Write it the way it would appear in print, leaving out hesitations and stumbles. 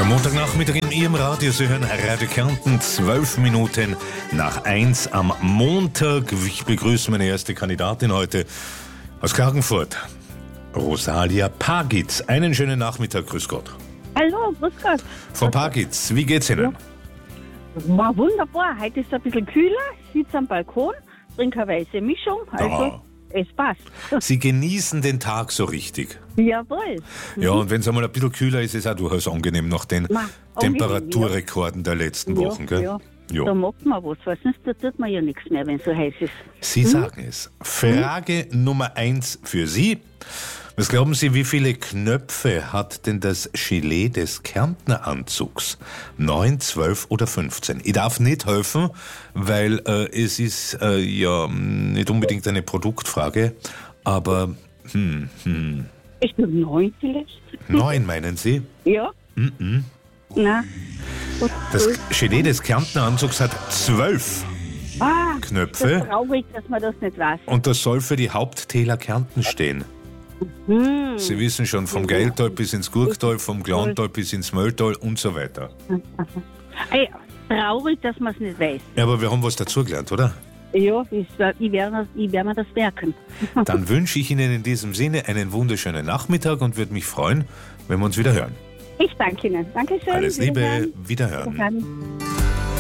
Der Montagnachmittag in Ihrem Radio. Sie hören Radio Kärnten, 12 Minuten nach 1 am Montag. Ich begrüße meine erste Kandidatin heute aus Klagenfurt, Rosalia Pagitz. Einen schönen Nachmittag, grüß Gott. Hallo, grüß Gott. Frau Pagitz, wie geht's Ihnen? War wunderbar. Heute ist es ein bisschen kühler. Ich sitze am Balkon, trinke eine weiße Mischung. Also, es passt. Sie genießen den Tag so richtig. Jawohl. Ja, und wenn es einmal ein bisschen kühler ist, ist es auch durchaus angenehm nach den Temperaturrekorden der letzten Wochen, gell? Ja. Ja. Da macht man was, weil sonst tut man ja nichts mehr, wenn es so heiß ist. Sie sagen es. Frage Nummer 1 für Sie. Was glauben Sie, wie viele Knöpfe hat denn das Gilet des Kärntner Anzugs? 9, 12 oder 15? Ich darf nicht helfen, weil es ist ja nicht unbedingt eine Produktfrage, aber Ist nur 9 vielleicht? 9 meinen Sie? Ja. Na. Das Gilet des Kärntner Anzugs hat 12 Knöpfe. Das ist traurig, dass man das nicht weiß. Und das soll für die Haupttäler Kärnten stehen. Sie wissen schon, vom Geiltal bis ins Gurktal, vom Glantal bis ins Mölltal und so weiter. Ey, traurig, dass man es nicht weiß. Ja, aber wir haben was dazugelernt, oder? Ja, ich werde mir das merken. Dann wünsche ich Ihnen in diesem Sinne einen wunderschönen Nachmittag und würde mich freuen, wenn wir uns wieder hören. Ich danke Ihnen. Dankeschön. Alles Liebe, Wiederhören. wiederhören. Wiederhören.